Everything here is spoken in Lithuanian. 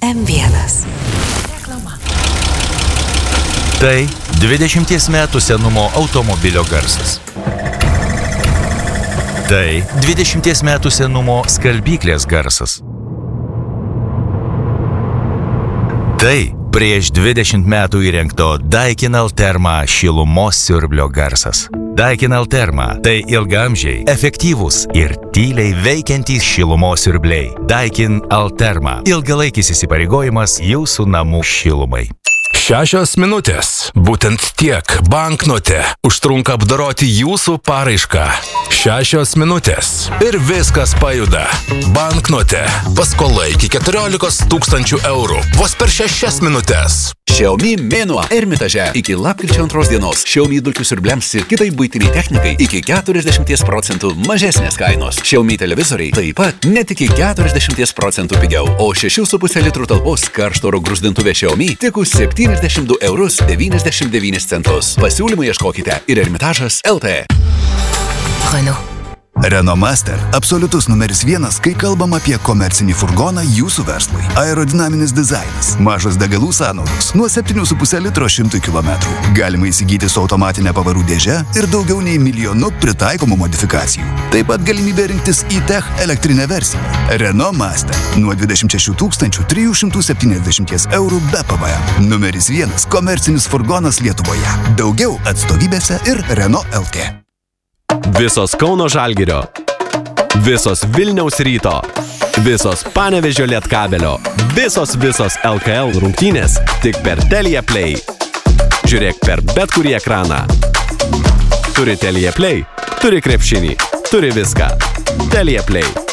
M1. Tai 20 metų senumo automobilio garsas. Tai 20 metų senumo skalbyklės garsas. Tai prieš 20 metų įrengto Daikin Alterma šilumos siurblio garsas. Daikin Alterma – tai ilgamžiai, efektyvūs ir tyliai veikiantys šilumos siurbliai. Daikin Alterma – ilgalaikis įsipareigojimas jūsų namų šilumai. 6 minutės. Būtent tiek banknote užtrunka apdoroti jūsų paraišką. 6 minutės. Ir viskas pajuda. Banknote. Paskola iki 14 000 eurų. Vos per 6 minutės. Xiaomi mėnuo Ermitaže iki lapkričio 2 dienos. Xiaomi dulkių siurbliams ir kitai buitiniai technikai iki 40% mažesnės kainos. Xiaomi televizoriai taip pat net iki 40% pigiau. O 6,5 litrų talpos karšto oro gruzdintuvė Xiaomi tik už 72 eurus 99 centus. Pasiūlymų ieškokite ir Ermitažas LT. Renault. Renault Master – absoliutus numeris 1, kai kalbam apie komercinį furgoną jūsų verslui. Aerodinaminis dizainas, mažos degalų sąnaudos, nuo 7,5 litro 100 km. Galima įsigyti su automatinė pavarų dėže ir daugiau nei 1 milijonu pritaikomų modifikacijų. Taip pat galimybė rinktis e-Tech elektrinę versiją. Renault Master – nuo 26 370 eurų be PVM. Numeris 1 komercinis furgonas Lietuvoje. Daugiau atstovybėse ir Renault LT. Visos Kauno Žalgirio, visos Vilniaus Ryto, visos Panevėžio Lietkabelio, visos LKL rungtynės tik per Telia Play. Žiūrėk per bet kurį ekraną. Turi Telia Play, turi krepšinį, turi viską. Telia Play.